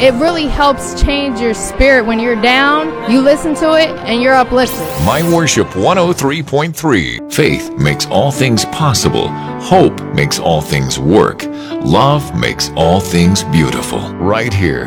it really helps change your spirit when you're down. You listen to it and you're uplifted. My Worship 103.3. Faith makes all things possible. Hope makes all things work. Love makes all things beautiful. Right here